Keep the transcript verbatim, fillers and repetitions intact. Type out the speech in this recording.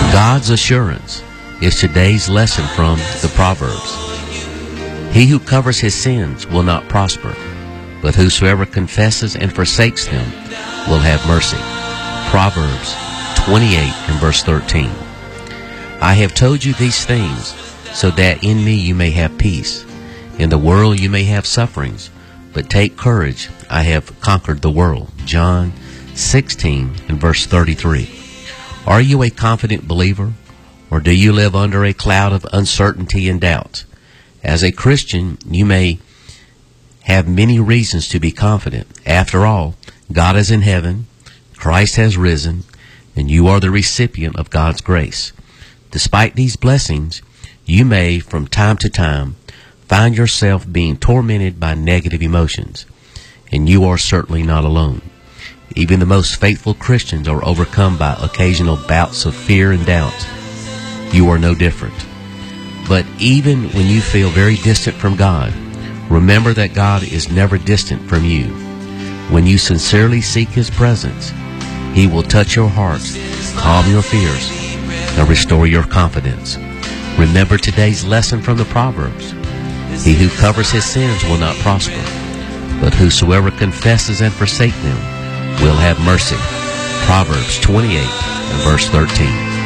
God's assurance is today's lesson from the Proverbs. He who covers his sins will not prosper, but whosoever confesses and forsakes them will have mercy. Proverbs twenty-eight and verse thirteen. I have told you these things, so that in me you may have peace. In the world you may have sufferings, but take courage, I have conquered the world. John sixteen and verse thirty-three. Are you a confident believer, or do you live under a cloud of uncertainty and doubt? As a Christian, you may have many reasons to be confident. After all, God is in heaven, Christ has risen, and you are the recipient of God's grace. Despite these blessings, you may, from time to time, find yourself being tormented by negative emotions, and you are certainly not alone. Even the most faithful Christians are overcome by occasional bouts of fear and doubt. You are no different. But even when you feel very distant from God, remember that God is never distant from you. When you sincerely seek His presence, He will touch your hearts, calm your fears, and restore your confidence. Remember today's lesson from the Proverbs. He who covers his sins will not prosper, but whosoever confesses and forsakes them will have mercy. Proverbs twenty-eight and verse thirteen.